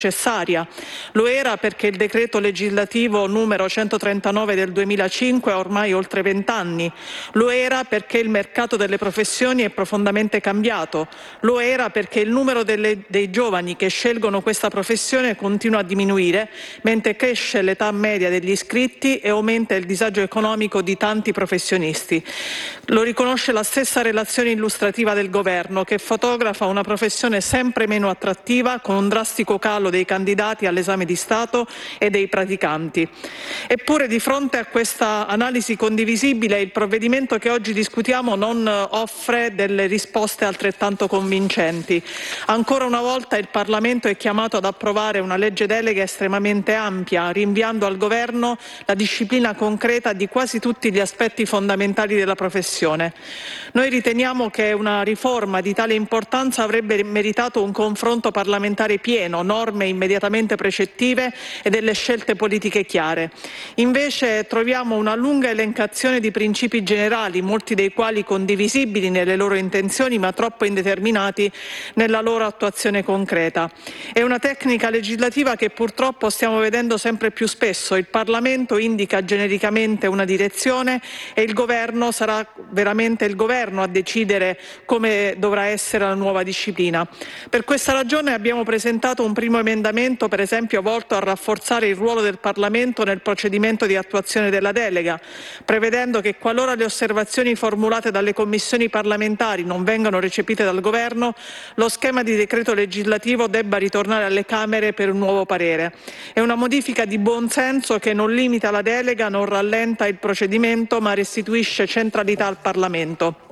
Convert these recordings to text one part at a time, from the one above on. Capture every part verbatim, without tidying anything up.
necessaria. Lo era perché il decreto legislativo numero centotrentanove del duemilacinque ha ormai oltre vent'anni. Lo era perché il mercato delle professioni è profondamente cambiato. Lo era perché il numero delle, dei giovani che scelgono questa professione continua a diminuire, mentre cresce l'età media degli iscritti e aumenta il disagio economico di tanti professionisti. Lo riconosce la stessa relazione illustrativa del Governo, che fotografa una professione sempre meno attrattiva, con un drastico calo dei candidati all'esame di Stato e dei praticanti. Eppure, di fronte a questa analisi condivisibile, il provvedimento che oggi discutiamo non offre delle risposte altrettanto convincenti. Ancora una volta il Parlamento è chiamato ad approvare una legge delega estremamente ampia, rinviando al Governo la disciplina concreta di quasi tutti gli aspetti fondamentali della professione. Noi riteniamo che una riforma di tale importanza avrebbe meritato un confronto parlamentare pieno, norme immediatamente precettive e delle scelte politiche chiare. Invece troviamo una lunga elencazione di principi generali, molti dei quali condivisibili nelle loro intenzioni ma troppo indeterminati nella loro attuazione concreta. È una tecnica legislativa che purtroppo stiamo vedendo sempre più spesso. Il Parlamento indica genericamente una direzione e il Governo sarà veramente il Governo a decidere come dovrà essere la nuova disciplina. Per questa ragione abbiamo presentato un primo emendamento, per esempio volto a rafforzare il ruolo del Parlamento nel procedimento di attuazione della delega, prevedendo che qualora le osservazioni formulate dalle commissioni parlamentari non vengano recepite dal Governo, lo schema di decreto legislativo debba ritornare alle Camere per un nuovo parere. È una modifica di buon senso che non limita la delega, non rallenta il procedimento, ma restituisce centralità al Parlamento.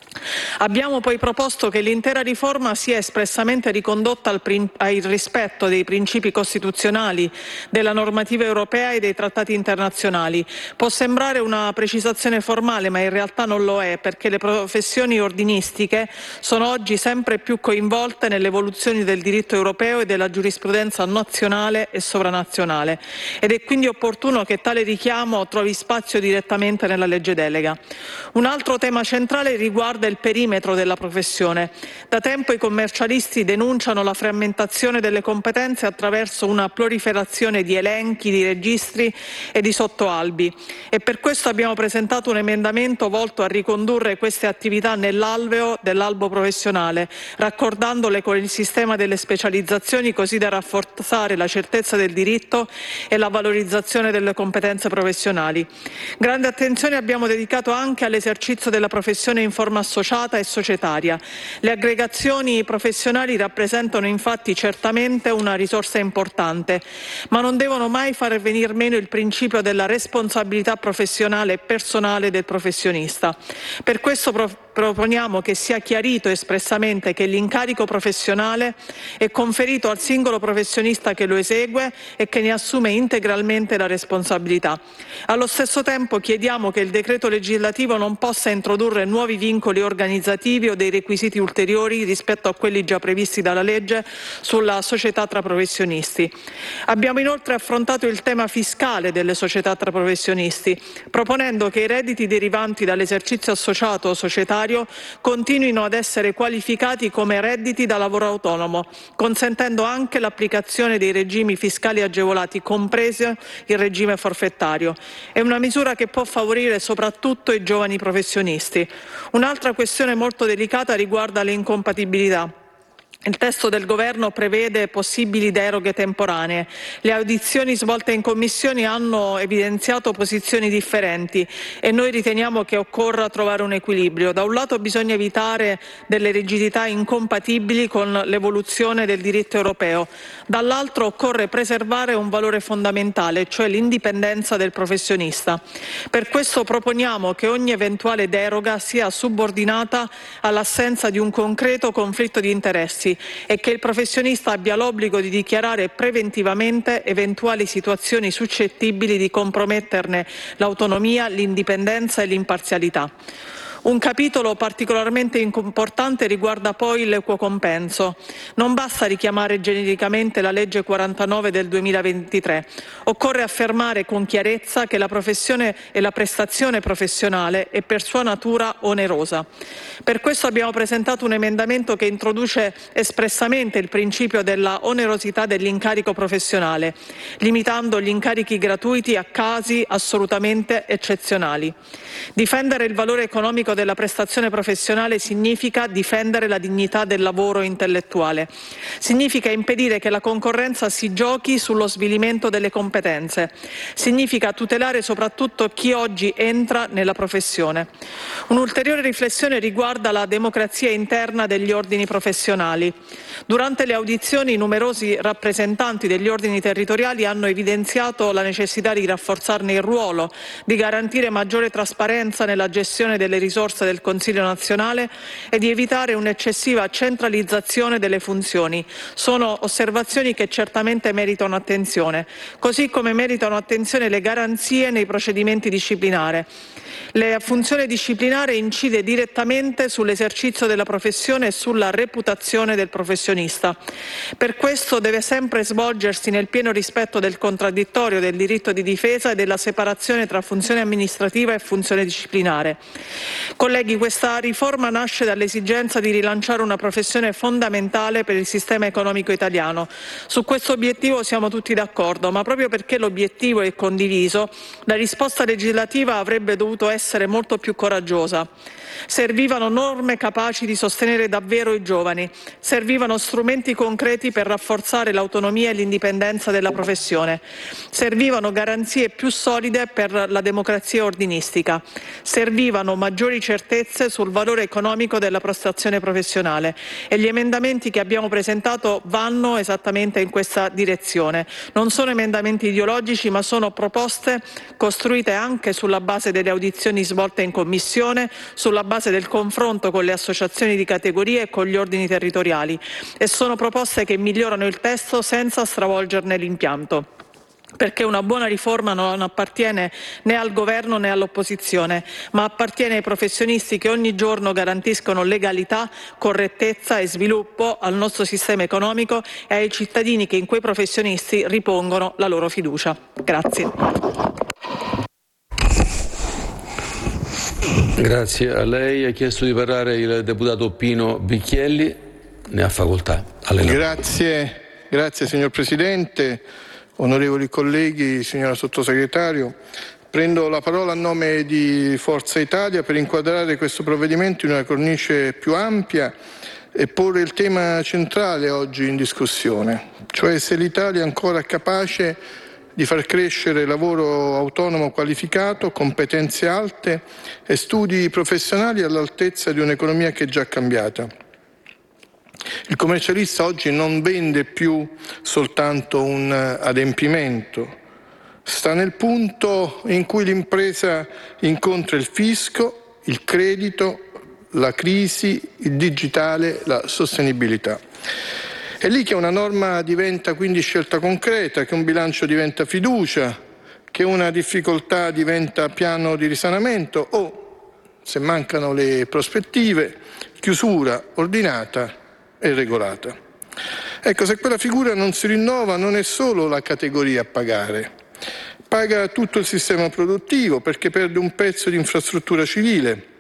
Abbiamo poi proposto che l'intera riforma sia espressamente ricondotta al, al rispetto dei principi costituzionali, della normativa europea e dei trattati internazionali. Può sembrare una precisazione formale, ma in realtà non lo è, perché le professioni ordinistiche sono oggi sempre più coinvolte nelle evoluzioni del diritto europeo e della giurisprudenza nazionale e sovranazionale, ed è quindi opportuno che tale richiamo trovi spazio direttamente nella legge delega. Un altro tema centrale riguarda il perimetro della professione. Da tempo i commercialisti denunciano la frammentazione delle competenze attraverso una proliferazione di elenchi, di registri e di sottoalbi, e per questo abbiamo presentato un emendamento volto a ricondurre queste attività nell'alveo dell'albo professionale, raccordandole con il sistema delle specializzazioni, così da rafforzare la certezza del diritto e la valorizzazione delle competenze professionali. Grande attenzione abbiamo dedicato anche all'esercizio della professione in forma associata e societaria. Le aggregazioni professionali rappresentano infatti certamente una risorsa importante, ma non devono mai far venir meno il principio della responsabilità professionale e personale del professionista. Per questo pro- proponiamo che sia chiarito espressamente che l'incarico professionale è conferito al singolo professionista che lo esegue e che ne assume integralmente la responsabilità. Allo stesso tempo chiediamo che il decreto legislativo non possa introdurre nuovi vincoli organizzativi o dei requisiti ulteriori rispetto a quelli già previsti dalla legge sulla società tra professionisti. Abbiamo inoltre affrontato il tema fiscale delle società tra professionisti, proponendo che i redditi derivanti dall'esercizio associato o societario continuino ad essere qualificati come redditi da lavoro autonomo, consentendo anche l'applicazione dei regimi fiscali agevolati, compreso il regime forfettario. È una misura che può favorire soprattutto i giovani professionisti. Un'altra questione molto delicata riguarda le incompatibilità. Il testo del Governo prevede possibili deroghe temporanee. Le audizioni svolte in commissioni hanno evidenziato posizioni differenti e noi riteniamo che occorra trovare un equilibrio. Da un lato bisogna evitare delle rigidità incompatibili con l'evoluzione del diritto europeo, dall'altro occorre preservare un valore fondamentale, cioè l'indipendenza del professionista. Per questo proponiamo che ogni eventuale deroga sia subordinata all'assenza di un concreto conflitto di interessi e che il professionista abbia l'obbligo di dichiarare preventivamente eventuali situazioni suscettibili di comprometterne l'autonomia, l'indipendenza e l'imparzialità. Un capitolo particolarmente importante riguarda poi l'equo compenso. Non basta richiamare genericamente la legge quarantanove del duemilaventitré, occorre affermare con chiarezza che la professione e la prestazione professionale è per sua natura onerosa. Per questo abbiamo presentato un emendamento che introduce espressamente il principio della onerosità dell'incarico professionale, limitando gli incarichi gratuiti a casi assolutamente eccezionali. Difendere il valore economico della prestazione professionale significa difendere la dignità del lavoro intellettuale. Significa impedire che la concorrenza si giochi sullo svilimento delle competenze. Significa tutelare soprattutto chi oggi entra nella professione. Un'ulteriore riflessione riguarda la democrazia interna degli ordini professionali. Durante le audizioni numerosi rappresentanti degli ordini territoriali hanno evidenziato la necessità di rafforzarne il ruolo, di garantire maggiore trasparenza nella gestione delle risorse del Consiglio nazionale e di evitare un'eccessiva centralizzazione delle funzioni. Sono osservazioni che certamente meritano attenzione, così come meritano attenzione le garanzie nei procedimenti disciplinari. La funzione disciplinare incide direttamente sull'esercizio della professione e sulla reputazione del professionista. Per questo deve sempre svolgersi nel pieno rispetto del contraddittorio, del diritto di difesa e della separazione tra funzione amministrativa e funzione disciplinare. Colleghi, questa riforma nasce dall'esigenza di rilanciare una professione fondamentale per il sistema economico italiano. Su questo obiettivo siamo tutti d'accordo, ma proprio perché l'obiettivo è condiviso, la risposta legislativa avrebbe dovuto essere molto più coraggiosa. Servivano norme capaci di sostenere davvero i giovani, servivano strumenti concreti per rafforzare l'autonomia e l'indipendenza della professione, servivano garanzie più solide per la democrazia ordinistica, servivano maggiori certezze sul valore economico della prestazione professionale e gli emendamenti che abbiamo presentato vanno esattamente in questa direzione. Non sono emendamenti ideologici, ma sono proposte costruite anche sulla base delle audizioni svolte in Commissione, sulla base del confronto con le associazioni di categoria e con gli ordini territoriali, e sono proposte che migliorano il testo senza stravolgerne l'impianto. Perché una buona riforma non appartiene né al governo né all'opposizione, ma appartiene ai professionisti che ogni giorno garantiscono legalità, correttezza e sviluppo al nostro sistema economico e ai cittadini che in quei professionisti ripongono la loro fiducia. Grazie. Grazie a lei. Ha chiesto di parlare il deputato Pino Bicchielli. Ne ha facoltà. Grazie, grazie signor Presidente, onorevoli colleghi, signora Sottosegretario. Prendo la parola a nome di Forza Italia per inquadrare questo provvedimento in una cornice più ampia e porre il tema centrale oggi in discussione, cioè se l'Italia è ancora capace di far crescere lavoro autonomo qualificato, competenze alte e studi professionali all'altezza di un'economia che è già cambiata. Il commercialista oggi non vende più soltanto un adempimento, sta nel punto in cui l'impresa incontra il fisco, il credito, la crisi, il digitale, la sostenibilità. È lì che una norma diventa quindi scelta concreta, che un bilancio diventa fiducia, che una difficoltà diventa piano di risanamento o, se mancano le prospettive, chiusura ordinata e regolata. Ecco, se quella figura non si rinnova non è solo la categoria a pagare, paga tutto il sistema produttivo perché perde un pezzo di infrastruttura civile,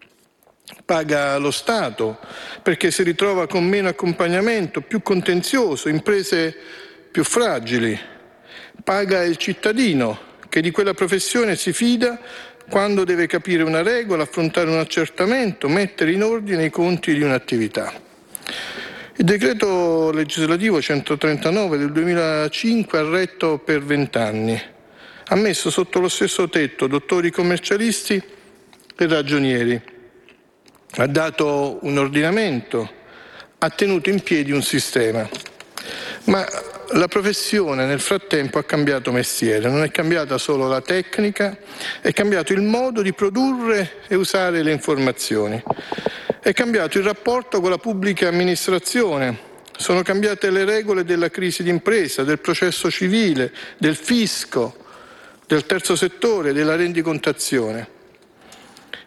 paga lo Stato perché si ritrova con meno accompagnamento, più contenzioso, imprese più fragili, paga il cittadino che di quella professione si fida quando deve capire una regola, affrontare un accertamento, mettere in ordine i conti di un'attività. Il decreto legislativo centotrentanove del duemilacinque ha retto per vent'anni, ha messo sotto lo stesso tetto dottori commercialisti e ragionieri, ha dato un ordinamento, ha tenuto in piedi un sistema. Ma la professione nel frattempo ha cambiato mestiere, non è cambiata solo la tecnica, è cambiato il modo di produrre e usare le informazioni, è cambiato il rapporto con la pubblica amministrazione, sono cambiate le regole della crisi d'impresa, del processo civile, del fisco, del terzo settore, della rendicontazione.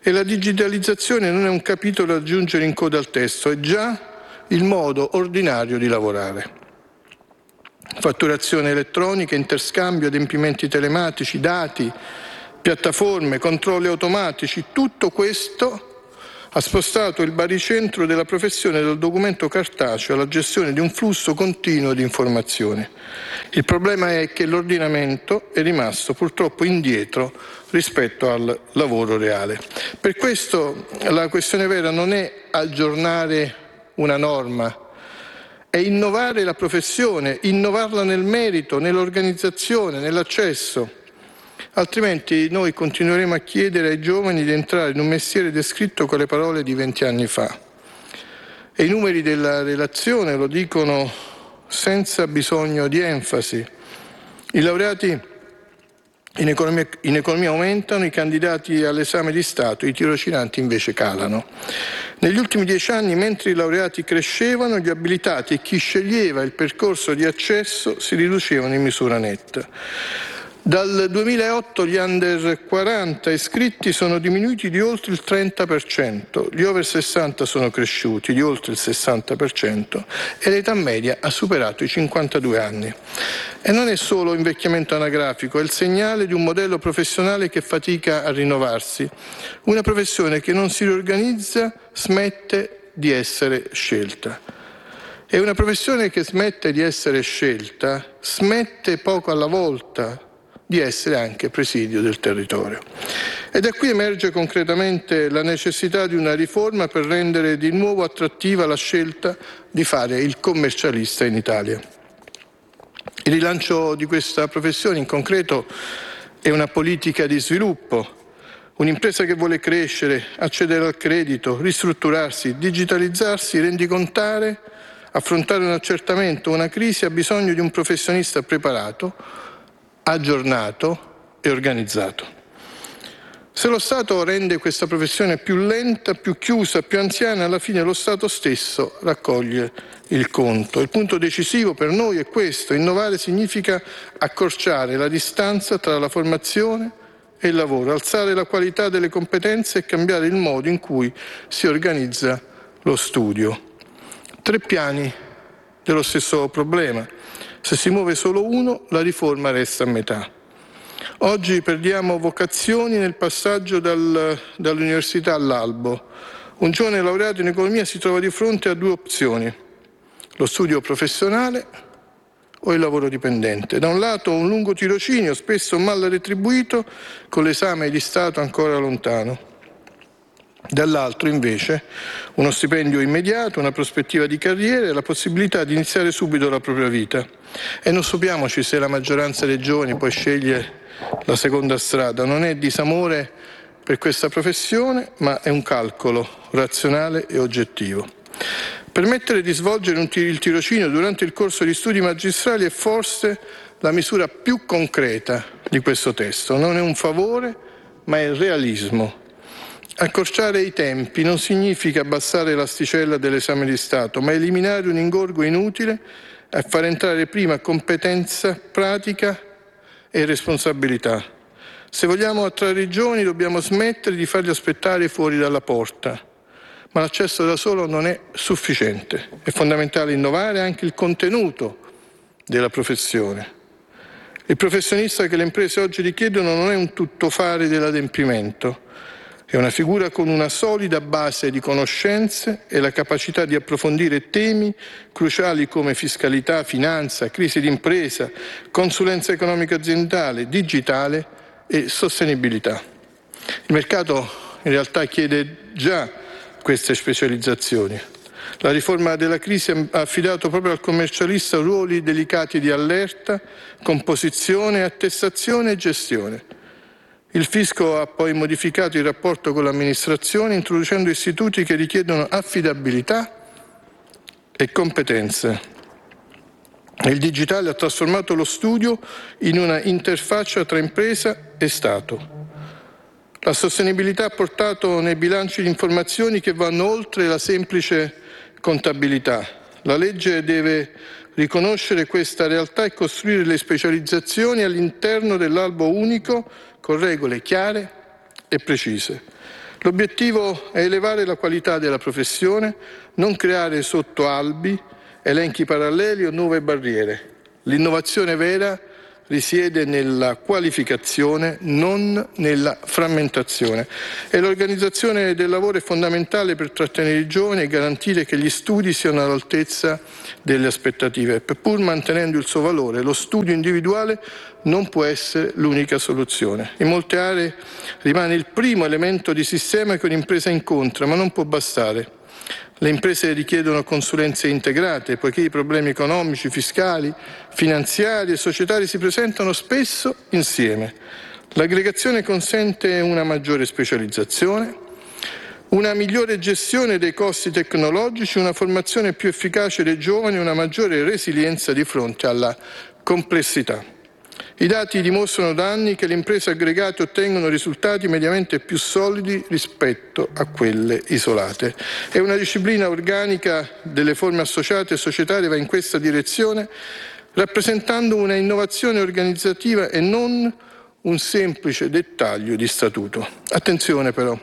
E la digitalizzazione non è un capitolo da aggiungere in coda al testo, è già il modo ordinario di lavorare. Fatturazione elettronica, interscambio, adempimenti telematici, dati, piattaforme, controlli automatici, tutto questo ha spostato il baricentro della professione dal documento cartaceo alla gestione di un flusso continuo di informazioni. Il problema è che l'ordinamento è rimasto purtroppo indietro rispetto al lavoro reale. Per questo la questione vera non è aggiornare una norma, è innovare la professione, innovarla nel merito, nell'organizzazione, nell'accesso. Altrimenti noi continueremo a chiedere ai giovani di entrare in un mestiere descritto con le parole di venti anni fa. E i numeri della relazione lo dicono senza bisogno di enfasi. I laureati in economia, in economia aumentano, i candidati all'esame di Stato, i tirocinanti invece calano. Negli ultimi dieci anni, mentre i laureati crescevano, gli abilitati e chi sceglieva il percorso di accesso si riducevano in misura netta. Dal duemilaotto gli under quaranta iscritti sono diminuiti di oltre il trenta per cento, gli over sessanta sono cresciuti di oltre il sessanta per cento e l'età media ha superato i cinquantadue anni. E non è solo invecchiamento anagrafico, è il segnale di un modello professionale che fatica a rinnovarsi. Una professione che non si riorganizza smette di essere scelta. E una professione che smette di essere scelta smette poco alla volta di essere anche presidio del territorio. E da qui emerge concretamente la necessità di una riforma per rendere di nuovo attrattiva la scelta di fare il commercialista in Italia. Il rilancio di questa professione in concreto è una politica di sviluppo. Un'impresa che vuole crescere, accedere al credito, ristrutturarsi, digitalizzarsi, rendicontare, affrontare un accertamento, una crisi ha bisogno di un professionista preparato, aggiornato e organizzato. Se lo Stato rende questa professione più lenta, più chiusa, più anziana, alla fine lo Stato stesso raccoglie il conto. Il punto decisivo per noi è questo: innovare significa accorciare la distanza tra la formazione e il lavoro, alzare la qualità delle competenze e cambiare il modo in cui si organizza lo studio. Tre piani dello stesso problema. Se si muove solo uno, la riforma resta a metà. Oggi perdiamo vocazioni nel passaggio dal, dall'università all'albo. Un giovane laureato in economia si trova di fronte a due opzioni: lo studio professionale o il lavoro dipendente. Da un lato un lungo tirocinio, spesso mal retribuito, con l'esame di Stato ancora lontano. Dall'altro, invece, uno stipendio immediato, una prospettiva di carriera e la possibilità di iniziare subito la propria vita. E non stupiamoci se la maggioranza dei giovani poi sceglie la seconda strada. Non è disamore per questa professione, ma è un calcolo razionale e oggettivo. Permettere di svolgere un tir- il tirocinio durante il corso di studi magistrali è forse la misura più concreta di questo testo. Non è un favore, ma è realismo. Accorciare i tempi non significa abbassare l'asticella dell'esame di Stato, ma eliminare un ingorgo inutile e far entrare prima competenza pratica e responsabilità. Se vogliamo attrarre i giovani dobbiamo smettere di farli aspettare fuori dalla porta, ma l'accesso da solo non è sufficiente. È fondamentale innovare anche il contenuto della professione. Il professionista che le imprese oggi richiedono non è un tuttofare dell'adempimento, è una figura con una solida base di conoscenze e la capacità di approfondire temi cruciali come fiscalità, finanza, crisi d'impresa, consulenza economica aziendale, digitale e sostenibilità. Il mercato in realtà chiede già queste specializzazioni. La riforma della crisi ha affidato proprio al commercialista ruoli delicati di allerta, composizione, attestazione e gestione. Il fisco ha poi modificato il rapporto con l'amministrazione introducendo istituti che richiedono affidabilità e competenze. Il digitale ha trasformato lo studio in una interfaccia tra impresa e Stato. La sostenibilità ha portato nei bilanci di informazioni che vanno oltre la semplice contabilità. La legge deve riconoscere questa realtà e costruire le specializzazioni all'interno dell'albo unico con regole chiare e precise. L'obiettivo è elevare la qualità della professione, non creare sottoalbi, elenchi paralleli o nuove barriere. L'innovazione vera risiede nella qualificazione, non nella frammentazione. E l'organizzazione del lavoro è fondamentale per trattenere i giovani e garantire che gli studi siano all'altezza delle aspettative. Pur mantenendo il suo valore, lo studio individuale non può essere l'unica soluzione. In molte aree rimane il primo elemento di sistema che un'impresa incontra, ma non può bastare. Le imprese richiedono consulenze integrate, poiché i problemi economici, fiscali, finanziari e societari si presentano spesso insieme. L'aggregazione consente una maggiore specializzazione, una migliore gestione dei costi tecnologici, una formazione più efficace dei giovani e una maggiore resilienza di fronte alla complessità. I dati dimostrano da anni che le imprese aggregate ottengono risultati mediamente più solidi rispetto a quelle isolate. E una disciplina organica delle forme associate e societarie va in questa direzione, rappresentando una innovazione organizzativa e non un semplice dettaglio di statuto. Attenzione però,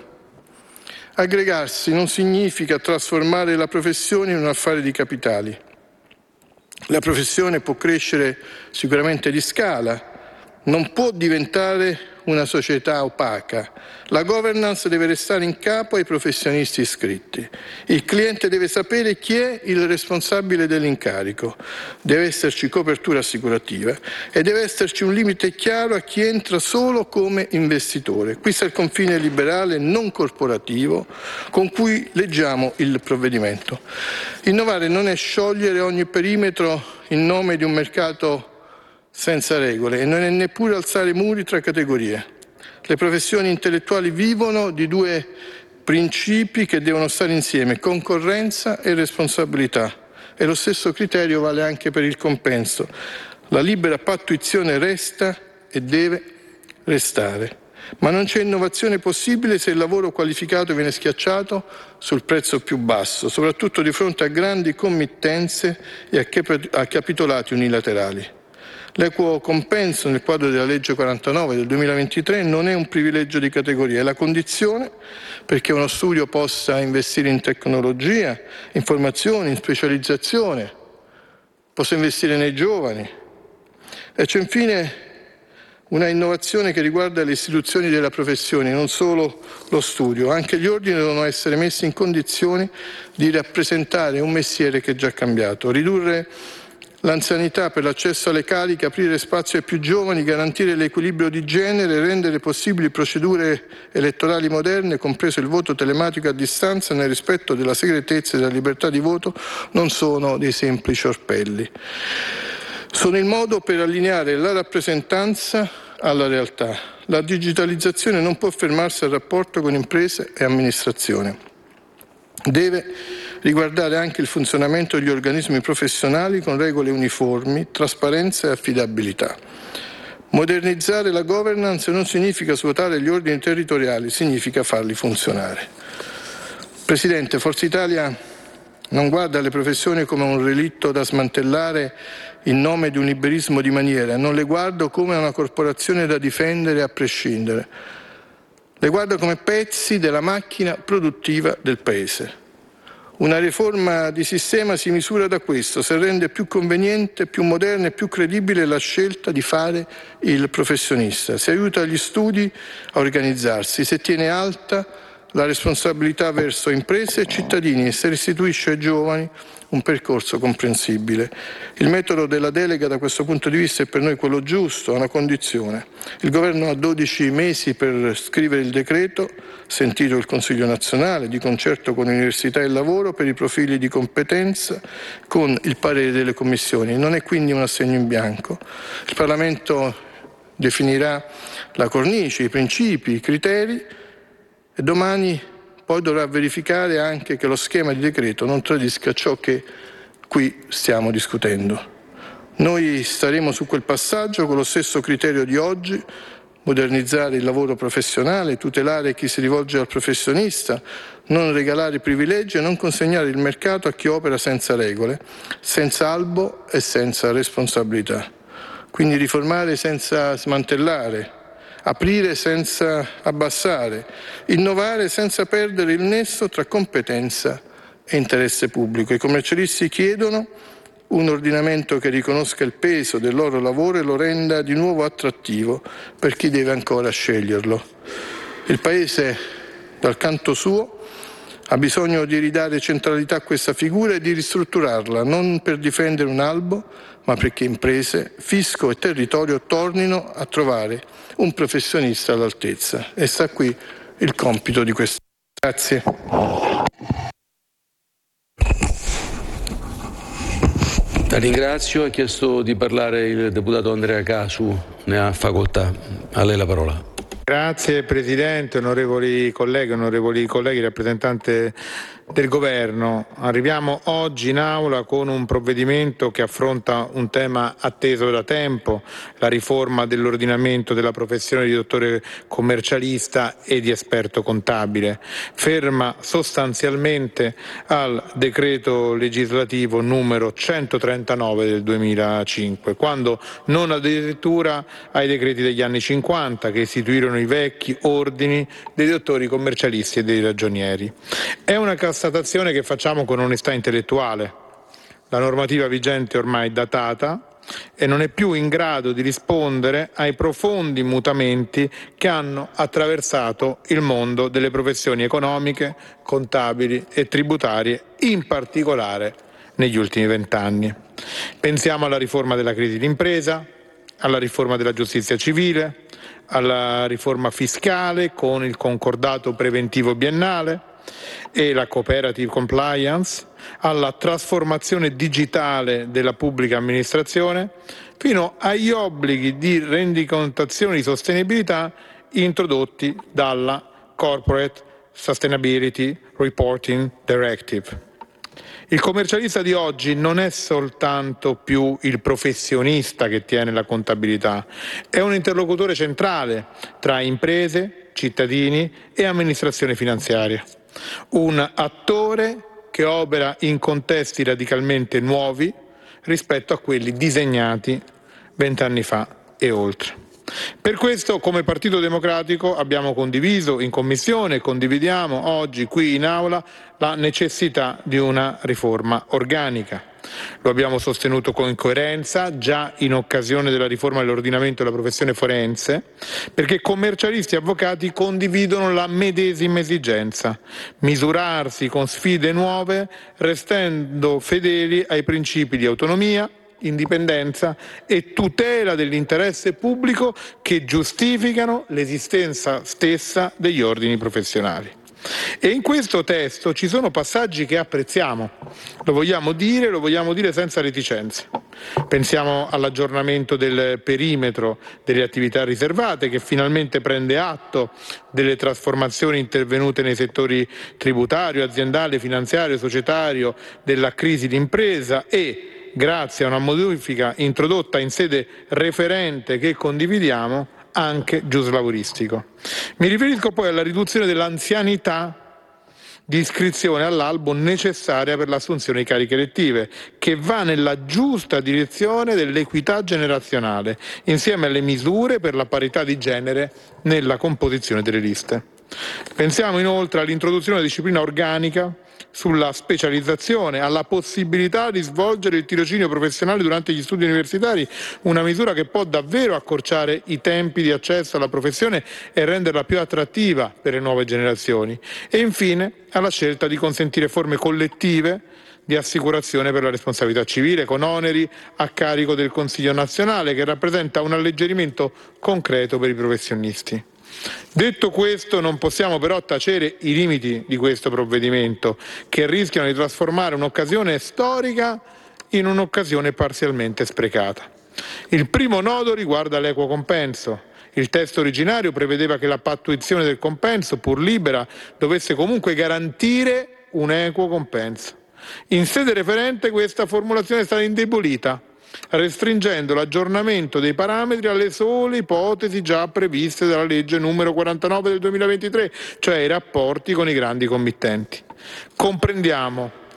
aggregarsi non significa trasformare la professione in un affare di capitali. La professione può crescere sicuramente di scala, non può diventare una società opaca. La governance deve restare in capo ai professionisti iscritti. Il cliente deve sapere chi è il responsabile dell'incarico. Deve esserci copertura assicurativa e deve esserci un limite chiaro a chi entra solo come investitore. Qui sta il confine liberale non corporativo con cui leggiamo il provvedimento. Innovare non è sciogliere ogni perimetro in nome di un mercato senza regole e non è neppure alzare muri tra categorie. Le professioni intellettuali vivono di due principi che devono stare insieme: concorrenza e responsabilità. E lo stesso criterio vale anche per il compenso. La libera pattuizione resta e deve restare. Ma non c'è innovazione possibile se il lavoro qualificato viene schiacciato sul prezzo più basso, soprattutto di fronte a grandi committenze e a capitolati unilaterali. L'equo compenso nel quadro della legge quarantanove del duemilaventitré non è un privilegio di categoria, è la condizione perché uno studio possa investire in tecnologia, in formazione, in specializzazione, possa investire nei giovani. E c'è infine una innovazione che riguarda le istituzioni della professione, non solo lo studio. Anche gli ordini devono essere messi in condizioni di rappresentare un mestiere che è già cambiato. Ridurre l'anzianità per l'accesso alle cariche, aprire spazio ai più giovani, garantire l'equilibrio di genere, rendere possibili procedure elettorali moderne, compreso il voto telematico a distanza nel rispetto della segretezza e della libertà di voto, non sono dei semplici orpelli. Sono il modo per allineare la rappresentanza alla realtà. La digitalizzazione non può fermarsi al rapporto con imprese e amministrazione. Deve riguardare anche il funzionamento degli organismi professionali con regole uniformi, trasparenza e affidabilità. Modernizzare la governance non significa svuotare gli ordini territoriali, significa farli funzionare. Presidente, Forza Italia non guarda le professioni come un relitto da smantellare in nome di un liberismo di maniera, non le guardo come una corporazione da difendere a prescindere. Le guardo come pezzi della macchina produttiva del Paese. Una riforma di sistema si misura da questo, se rende più conveniente, più moderna e più credibile la scelta di fare il professionista, se aiuta gli studi a organizzarsi, se tiene alta la responsabilità verso imprese e cittadini e se restituisce ai giovani un percorso comprensibile. Il metodo della delega da questo punto di vista è per noi quello giusto, a una condizione. Il Governo ha dodici mesi per scrivere il decreto, sentito il Consiglio nazionale, di concerto con l'Università e il lavoro per i profili di competenza, con il parere delle commissioni. Non è quindi un assegno in bianco. Il Parlamento definirà la cornice, i principi, i criteri e domani poi dovrà verificare anche che lo schema di decreto non tradisca ciò che qui stiamo discutendo. Noi staremo su quel passaggio con lo stesso criterio di oggi: modernizzare il lavoro professionale, tutelare chi si rivolge al professionista, non regalare privilegi e non consegnare il mercato a chi opera senza regole, senza albo e senza responsabilità. Quindi riformare senza smantellare, aprire senza abbassare, innovare senza perdere il nesso tra competenza e interesse pubblico. I commercialisti chiedono un ordinamento che riconosca il peso del loro lavoro e lo renda di nuovo attrattivo per chi deve ancora sceglierlo. Il Paese, dal canto suo, ha bisogno di ridare centralità a questa figura e di ristrutturarla, non per difendere un albo, ma perché imprese, fisco e territorio tornino a trovare un professionista all'altezza. E sta qui il compito di questo. Grazie. La ringrazio. Ha chiesto di parlare il deputato Andrea Casu. Ne ha facoltà. A lei la parola. Grazie Presidente, onorevoli colleghi, onorevoli colleghi, rappresentante del Governo. Arriviamo oggi in Aula con un provvedimento che affronta un tema atteso da tempo, la riforma dell'ordinamento della professione di dottore commercialista e di esperto contabile, ferma sostanzialmente al decreto legislativo numero centotrentanove del duemilacinque, quando non addirittura ai decreti degli anni cinquanta che istituirono i vecchi ordini dei dottori commercialisti e dei ragionieri. È una constatazione che facciamo con onestà intellettuale. La normativa vigente ormai è datata e non è più in grado di rispondere ai profondi mutamenti che hanno attraversato il mondo delle professioni economiche, contabili e tributarie, in particolare negli ultimi vent'anni. Pensiamo alla riforma della crisi d'impresa, alla riforma della giustizia civile, alla riforma fiscale con il concordato preventivo biennale e la cooperative compliance, alla trasformazione digitale della pubblica amministrazione, fino agli obblighi di rendicontazione di sostenibilità introdotti dalla Corporate Sustainability Reporting Directive. Il commercialista di oggi non è soltanto più il professionista che tiene la contabilità, è un interlocutore centrale tra imprese, cittadini e amministrazione finanziaria. Un attore che opera in contesti radicalmente nuovi rispetto a quelli disegnati vent'anni fa e oltre. Per questo, come Partito Democratico, abbiamo condiviso in Commissione e condividiamo oggi qui in Aula la necessità di una riforma organica. Lo abbiamo sostenuto con coerenza già in occasione della riforma dell'ordinamento della professione forense, perché commercialisti e avvocati condividono la medesima esigenza: misurarsi con sfide nuove, restando fedeli ai principi di autonomia, indipendenza e tutela dell'interesse pubblico che giustificano l'esistenza stessa degli ordini professionali. E in questo testo ci sono passaggi che apprezziamo, lo vogliamo dire, lo vogliamo dire senza reticenze. Pensiamo all'aggiornamento del perimetro delle attività riservate, che finalmente prende atto delle trasformazioni intervenute nei settori tributario, aziendale, finanziario, societario, della crisi d'impresa e, grazie a una modifica introdotta in sede referente che condividiamo, anche giuslavoristico. Mi riferisco poi alla riduzione dell'anzianità di iscrizione all'albo necessaria per l'assunzione di cariche elettive, che va nella giusta direzione dell'equità generazionale, insieme alle misure per la parità di genere nella composizione delle liste. Pensiamo inoltre all'introduzione di disciplina organica sulla specializzazione, alla possibilità di svolgere il tirocinio professionale durante gli studi universitari, una misura che può davvero accorciare i tempi di accesso alla professione e renderla più attrattiva per le nuove generazioni. E infine alla scelta di consentire forme collettive di assicurazione per la responsabilità civile con oneri a carico del Consiglio nazionale, che rappresenta un alleggerimento concreto per i professionisti. Detto questo, non possiamo però tacere i limiti di questo provvedimento, che rischiano di trasformare un'occasione storica in un'occasione parzialmente sprecata. Il primo nodo riguarda l'equo compenso. Il testo originario prevedeva che la pattuizione del compenso, pur libera, dovesse comunque garantire un equo compenso. In sede referente questa formulazione è stata indebolita, restringendo l'aggiornamento dei parametri alle sole ipotesi già previste dalla legge numero quarantanove del duemilaventitré, cioè i rapporti con i grandi committenti. Comprendiamo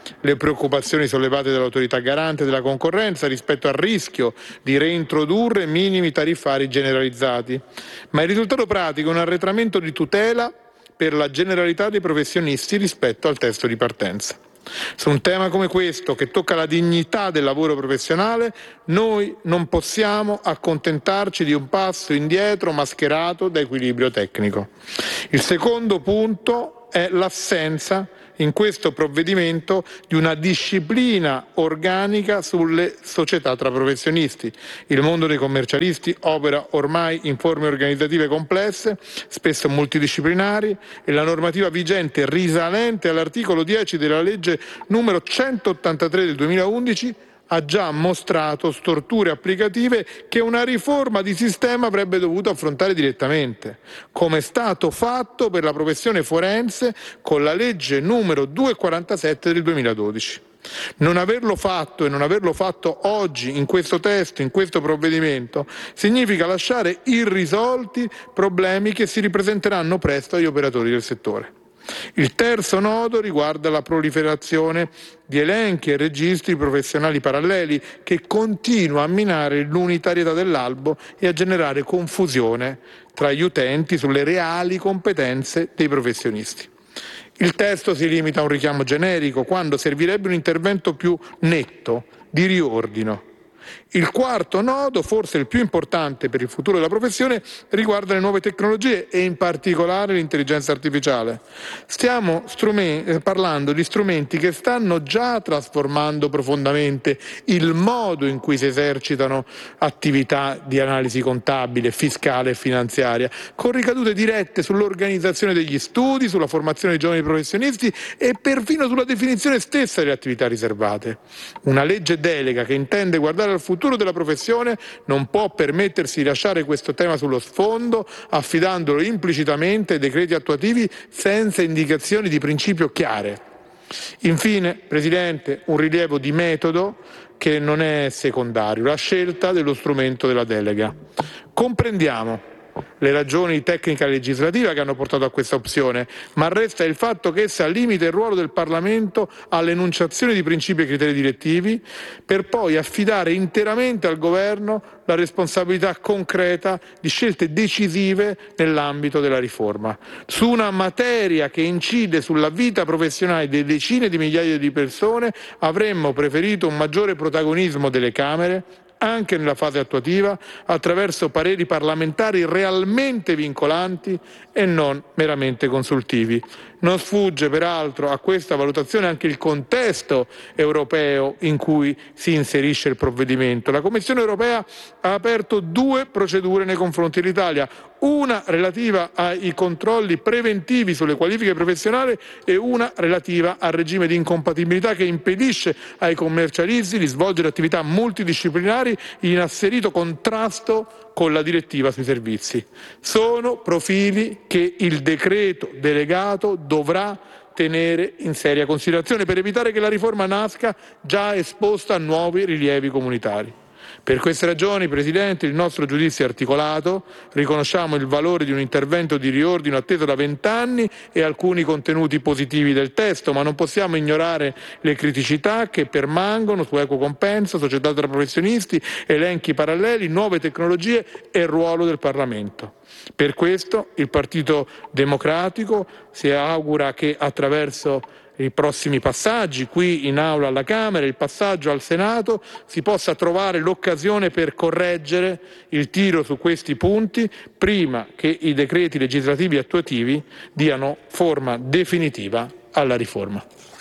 le preoccupazioni sollevate dall'autorità garante della concorrenza rispetto al rischio di reintrodurre minimi tariffari generalizzati, ma il risultato pratico è un arretramento di tutela per la generalità dei professionisti rispetto al testo di partenza. Su un tema come questo, che tocca la dignità del lavoro professionale, noi non possiamo accontentarci di un passo indietro mascherato da equilibrio tecnico. Il secondo punto è l'assenza in questo provvedimento di una disciplina organica sulle società tra professionisti. Il mondo dei commercialisti opera ormai in forme organizzative complesse, spesso multidisciplinari, e la normativa vigente risalente all'articolo dieci della legge numero centottantatré del duemilaundici ha già mostrato storture applicative che una riforma di sistema avrebbe dovuto affrontare direttamente, come è stato fatto per la professione forense con la legge numero duecentoquarantasette del duemiladodici. Non averlo fatto e non averlo fatto oggi in questo testo, in questo provvedimento, significa lasciare irrisolti problemi che si ripresenteranno presto agli operatori del settore. Il terzo nodo riguarda la proliferazione di elenchi e registri professionali paralleli che continua a minare l'unitarietà dell'albo e a generare confusione tra gli utenti sulle reali competenze dei professionisti. Il testo si limita a un richiamo generico quando servirebbe un intervento più netto, di riordino. Il quarto nodo, forse il più importante per il futuro della professione, riguarda le nuove tecnologie e in particolare l'intelligenza artificiale. Stiamo strumen- parlando di strumenti che stanno già trasformando profondamente il modo in cui si esercitano attività di analisi contabile, fiscale e finanziaria, con ricadute dirette sull'organizzazione degli studi, sulla formazione dei giovani professionisti e perfino sulla definizione stessa delle attività riservate. Una legge delega che intende guardare al futuro della professione non può permettersi di lasciare questo tema sullo sfondo, affidandolo implicitamente ai decreti attuativi senza indicazioni di principio chiare. Infine, Presidente, un rilievo di metodo che non è secondario, la scelta dello strumento della delega. Comprendiamo le ragioni tecnica e legislativa che hanno portato a questa opzione, ma resta il fatto che essa limita il ruolo del Parlamento all'enunciazione di principi e criteri direttivi, per poi affidare interamente al Governo la responsabilità concreta di scelte decisive nell'ambito della riforma. Su una materia che incide sulla vita professionale di decine di migliaia di persone avremmo preferito un maggiore protagonismo delle Camere, anche nella fase attuativa, attraverso pareri parlamentari realmente vincolanti e non meramente consultivi. Non sfugge peraltro a questa valutazione anche il contesto europeo in cui si inserisce il provvedimento. La Commissione europea ha aperto due procedure nei confronti dell'Italia, una relativa ai controlli preventivi sulle qualifiche professionali e una relativa al regime di incompatibilità che impedisce ai commercialisti di svolgere attività multidisciplinari in asserito contrasto con la direttiva sui servizi. Sono profili che il decreto delegato dovrà tenere in seria considerazione per evitare che la riforma nasca già esposta a nuovi rilievi comunitari. Per queste ragioni, Presidente, il nostro giudizio è articolato, riconosciamo il valore di un intervento di riordino atteso da vent'anni e alcuni contenuti positivi del testo, ma non possiamo ignorare le criticità che permangono su equo compenso, società tra professionisti, elenchi paralleli, nuove tecnologie e il ruolo del Parlamento. Per questo il Partito Democratico si augura che attraverso i prossimi passaggi qui in aula alla Camera, il passaggio al Senato, si possa trovare l'occasione per correggere il tiro su questi punti prima che i decreti legislativi attuativi diano forma definitiva alla riforma.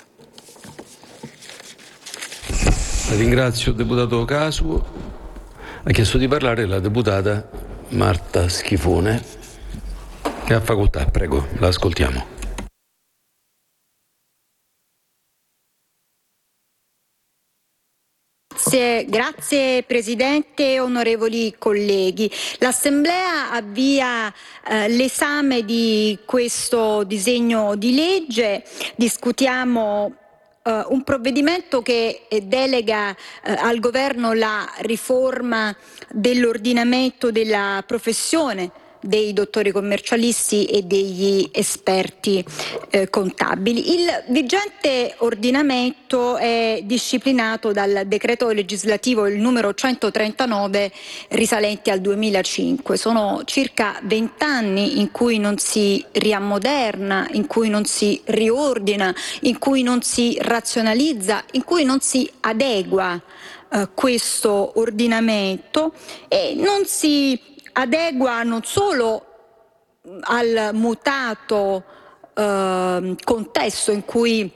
Ringrazio il deputato Casu. Ha chiesto di parlare la deputata Marta Schifone, che ha facoltà. Prego, la ascoltiamo. Grazie, grazie Presidente, onorevoli colleghi. L'Assemblea avvia eh, l'esame di questo disegno di legge. Discutiamo Uh, un provvedimento che delega uh, al Governo la riforma dell'ordinamento della professione dei dottori commercialisti e degli esperti eh, contabili. Il vigente ordinamento è disciplinato dal decreto legislativo il numero centotrentanove risalente al duemilacinque. Sono circa vent'anni in cui non si riammoderna, in cui non si riordina, in cui non si razionalizza, in cui non si adegua eh, questo ordinamento e non si adegua non solo al mutato eh, contesto in cui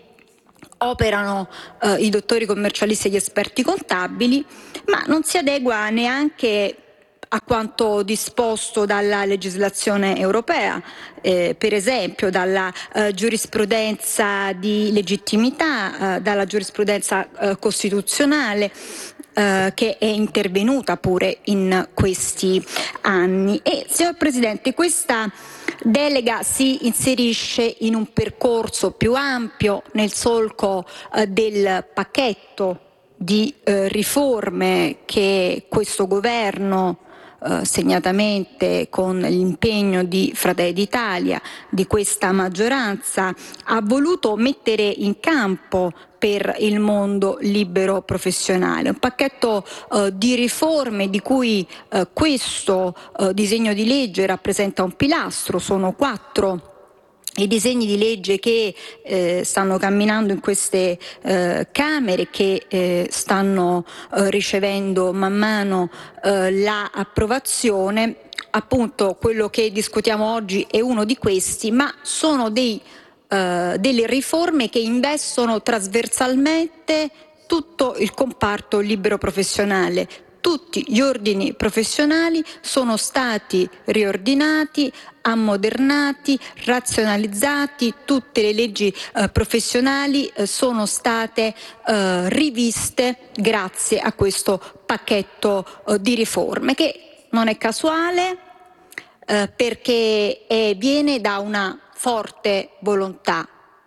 operano eh, i dottori commercialisti e gli esperti contabili, ma non si adegua neanche a quanto disposto dalla legislazione europea, eh, per esempio dalla eh, giurisprudenza di legittimità, eh, dalla giurisprudenza eh, costituzionale, Uh, che è intervenuta pure in questi anni. E, signor Presidente, questa delega si inserisce in un percorso più ampio nel solco uh, del pacchetto di uh, riforme che questo governo, Uh, segnatamente con l'impegno di Fratelli d'Italia, di questa maggioranza, ha voluto mettere in campo per il mondo libero professionale. Un pacchetto uh, di riforme di cui uh, questo uh, disegno di legge rappresenta un pilastro. Sono quattro i disegni di legge che eh, stanno camminando in queste eh, Camere, che eh, stanno eh, ricevendo man mano eh, la approvazione. Appunto, quello che discutiamo oggi è uno di questi, ma sono dei, eh, delle riforme che investono trasversalmente tutto il comparto libero professionale. Tutti gli ordini professionali sono stati riordinati, ammodernati, razionalizzati, tutte le leggi eh, professionali eh, sono state eh, riviste grazie a questo pacchetto eh, di riforme, che non è casuale eh, perché è, viene da una forte volontà,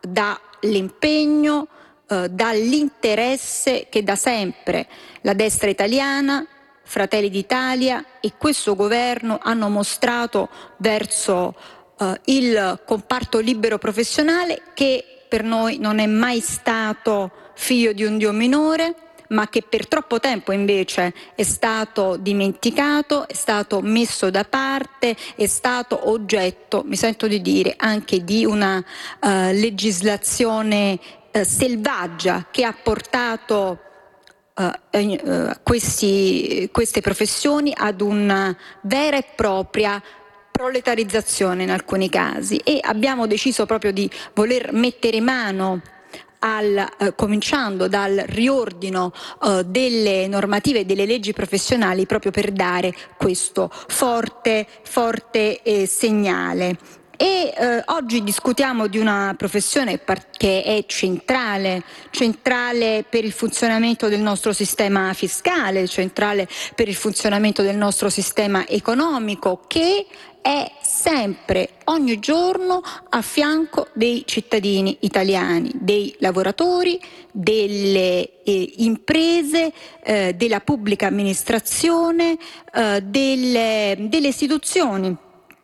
dall'impegno, eh, dall'interesse che da sempre la destra italiana, Fratelli d'Italia e questo governo hanno mostrato verso eh, il comparto libero professionale, che per noi non è mai stato figlio di un Dio minore, ma che per troppo tempo invece è stato dimenticato, è stato messo da parte, è stato oggetto, mi sento di dire, anche di una uh, legislazione uh, selvaggia che ha portato Uh, uh, questi, queste professioni ad una vera e propria proletarizzazione in alcuni casi, e abbiamo deciso proprio di voler mettere mano al, uh, cominciando dal riordino uh, delle normative e delle leggi professionali, proprio per dare questo forte, forte eh, segnale. E eh, oggi discutiamo di una professione che è centrale, centrale per il funzionamento del nostro sistema fiscale, centrale per il funzionamento del nostro sistema economico, che è sempre, ogni giorno, a fianco dei cittadini italiani, dei lavoratori, delle eh, imprese, eh, della pubblica amministrazione, eh, delle, delle istituzioni,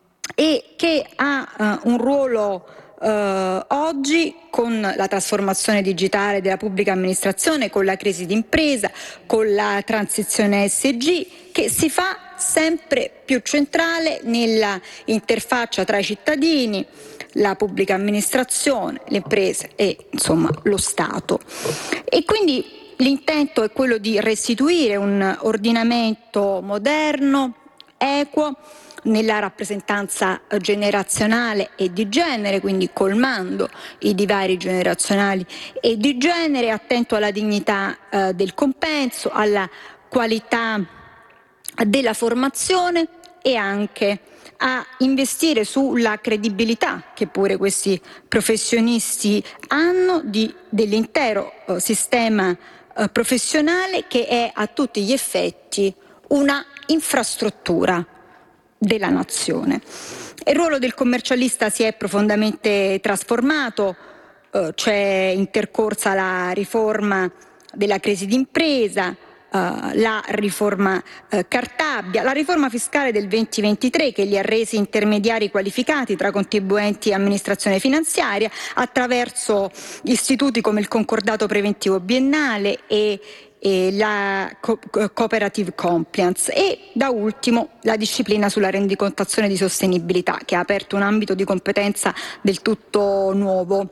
e che ha uh, un ruolo uh, oggi con la trasformazione digitale della pubblica amministrazione, con la crisi d'impresa, con la transizione E S G, che si fa sempre più centrale nella interfaccia tra i cittadini, la pubblica amministrazione, le imprese e insomma lo Stato. E quindi l'intento è quello di restituire un ordinamento moderno, equo, nella rappresentanza generazionale e di genere, quindi colmando i divari generazionali e di genere, attento alla dignità eh, del compenso, alla qualità della formazione e anche a investire sulla credibilità che pure questi professionisti hanno di, dell'intero eh, sistema eh, professionale, che è a tutti gli effetti una infrastruttura della nazione. Il ruolo del commercialista si è profondamente trasformato, eh, c'è intercorsa la riforma della crisi d'impresa, la riforma uh, Cartabia, la riforma fiscale del duemilaventitré che li ha resi intermediari qualificati tra contribuenti e amministrazione finanziaria attraverso istituti come il concordato preventivo biennale e e la co- cooperative compliance, e da ultimo la disciplina sulla rendicontazione di sostenibilità, che ha aperto un ambito di competenza del tutto nuovo.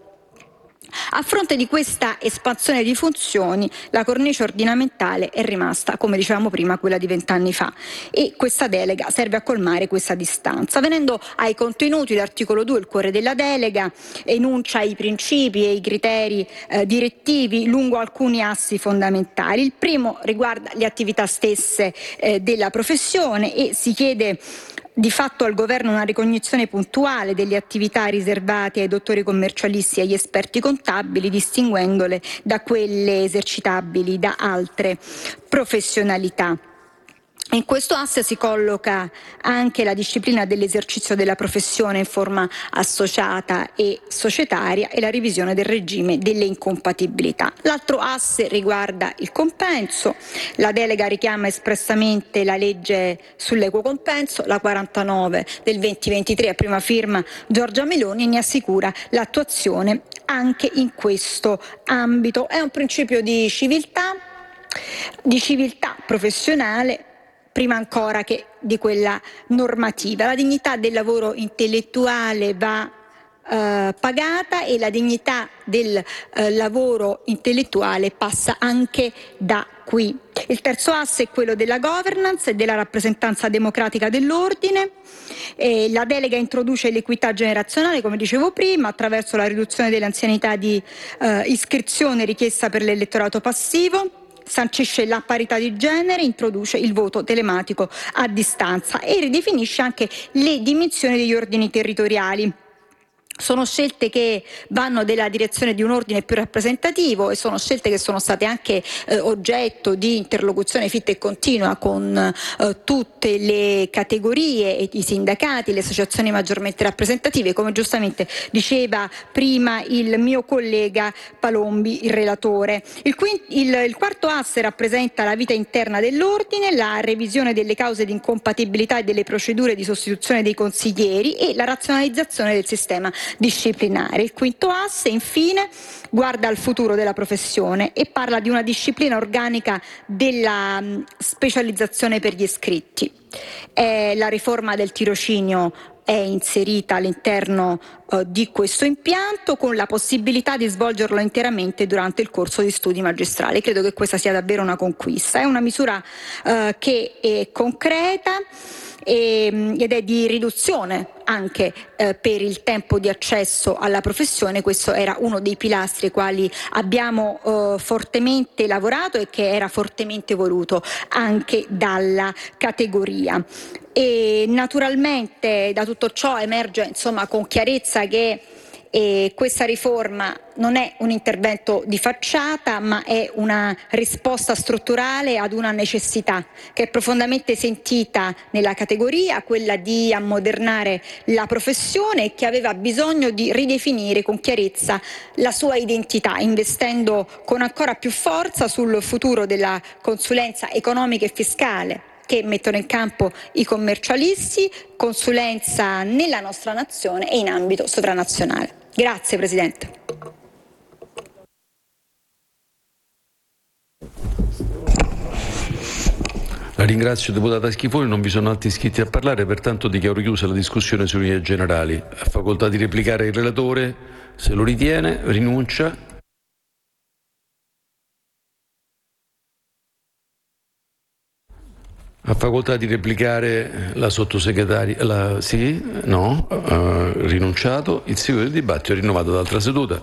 A fronte di questa espansione di funzioni, la cornice ordinamentale è rimasta, come dicevamo prima, quella di vent'anni fa, e questa delega serve a colmare questa distanza. Venendo ai contenuti, l'articolo due, il cuore della delega, enuncia i principi e i criteri eh, direttivi lungo alcuni assi fondamentali. Il primo riguarda le attività stesse eh, della professione e si chiede di fatto al governo una ricognizione puntuale delle attività riservate ai dottori commercialisti e agli esperti contabili, distinguendole da quelle esercitabili da altre professionalità. In questo asse si colloca anche la disciplina dell'esercizio della professione in forma associata e societaria e la revisione del regime delle incompatibilità. L'altro asse riguarda il compenso. La delega richiama espressamente la legge sull'equo compenso, la quarantanove del duemilaventitré, a prima firma Giorgia Meloni, e ne assicura l'attuazione anche in questo ambito. È un principio di civiltà, di civiltà professionale, prima ancora che di quella normativa. La dignità del lavoro intellettuale va eh, pagata e la dignità del eh, lavoro intellettuale passa anche da qui. Il terzo asse è quello della governance e della rappresentanza democratica dell'ordine. E la delega introduce l'equità generazionale, come dicevo prima, attraverso la riduzione dell'anzianità di eh, iscrizione richiesta per l'elettorato passivo, sancisce la parità di genere, introduce il voto telematico a distanza e ridefinisce anche le dimensioni degli ordini territoriali. Sono scelte che vanno nella direzione di un ordine più rappresentativo e sono scelte che sono state anche eh, oggetto di interlocuzione fitta e continua con eh, tutte le categorie e i sindacati, le associazioni maggiormente rappresentative, come giustamente diceva prima il mio collega Palombi, il relatore. Il, quint- il, il quarto asse rappresenta la vita interna dell'ordine, la revisione delle cause di incompatibilità e delle procedure di sostituzione dei consiglieri e la razionalizzazione del sistema disciplinare. Il quinto asse, infine, guarda al futuro della professione e parla di una disciplina organica della um, specializzazione per gli iscritti. È la riforma del tirocinio è inserita all'interno uh, di questo impianto, con la possibilità di svolgerlo interamente durante il corso di studi magistrali. Credo che questa sia davvero una conquista. È una misura uh, che è concreta ed è di riduzione anche eh, per il tempo di accesso alla professione. Questo era uno dei pilastri ai quali abbiamo eh, fortemente lavorato e che era fortemente voluto anche dalla categoria. E naturalmente da tutto ciò emerge, insomma, con chiarezza che E questa riforma non è un intervento di facciata, ma è una risposta strutturale ad una necessità che è profondamente sentita nella categoria, quella di ammodernare la professione, e che aveva bisogno di ridefinire con chiarezza la sua identità, investendo con ancora più forza sul futuro della consulenza economica e fiscale che mettono in campo i commercialisti, consulenza nella nostra nazione e in ambito sovranazionale. Grazie Presidente. La ringrazio, deputata Schifoni. Non vi sono altri iscritti a parlare, pertanto dichiaro chiusa la discussione sulle linee generali. Ha facoltà di replicare il relatore, se lo ritiene. Rinuncia. Ha facoltà di replicare la sottosegretaria? La, sì? No? Uh, rinunciato. Il seguito del dibattito è rinnovato dall'altra seduta.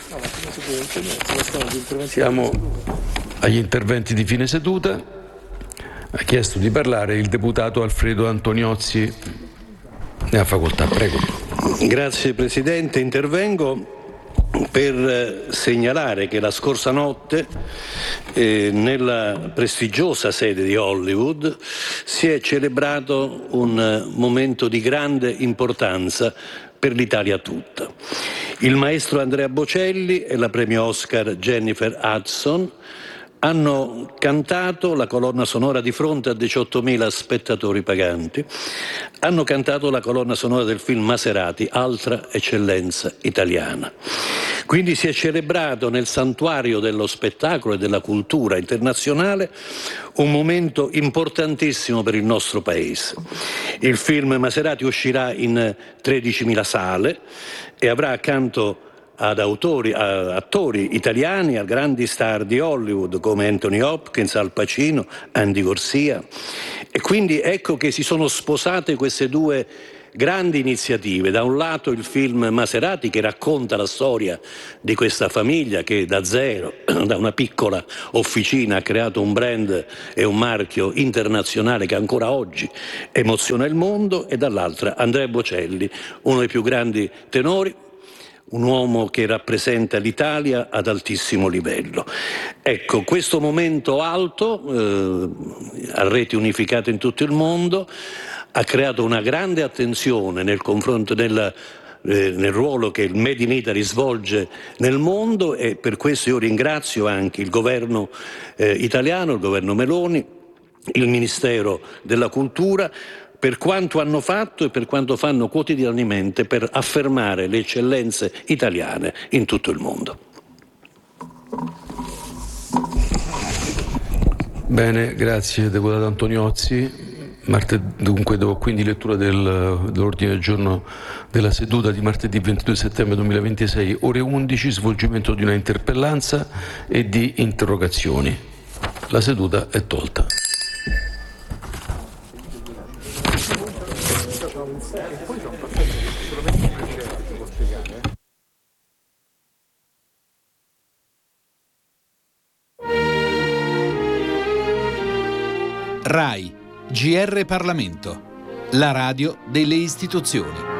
Siamo agli interventi di fine seduta. Ha chiesto di parlare il deputato Alfredo Antoniozzi. Ne ha facoltà, prego. Grazie Presidente. Intervengo per segnalare che la scorsa notte eh, nella prestigiosa sede di Hollywood si è celebrato un momento di grande importanza per l'Italia tutta. Il maestro Andrea Bocelli e la premio Oscar Jennifer Hudson hanno cantato la colonna sonora di fronte a diciottomila spettatori paganti, hanno cantato la colonna sonora del film Maserati, altra eccellenza italiana. Quindi si è celebrato nel santuario dello spettacolo e della cultura internazionale un momento importantissimo per il nostro Paese. Il film Maserati uscirà in tredicimila sale e avrà accanto ad autori, a attori italiani, a grandi star di Hollywood come Anthony Hopkins, Al Pacino, Andy Garcia. E quindi ecco che si sono sposate queste due grandi iniziative. Da un lato il film Maserati, che racconta la storia di questa famiglia che da zero, da una piccola officina, ha creato un brand e un marchio internazionale che ancora oggi emoziona il mondo, e dall'altra Andrea Bocelli, uno dei più grandi tenori, un uomo che rappresenta l'Italia ad altissimo livello. Ecco, questo momento alto, eh, a reti unificate in tutto il mondo, ha creato una grande attenzione nel confronto della eh, nel ruolo che il Made in Italy svolge nel mondo, e per questo io ringrazio anche il governo eh, italiano, il governo Meloni, il Ministero della Cultura, per quanto hanno fatto e per quanto fanno quotidianamente per affermare le eccellenze italiane in tutto il mondo. Bene, grazie deputato Antoniozzi. Martedì, dunque do quindi lettura del, dell'ordine del giorno della seduta di martedì ventidue settembre duemilaventisei, ore undici, svolgimento di una interpellanza e di interrogazioni. La seduta è tolta. RAI, G R Parlamento, la radio delle istituzioni.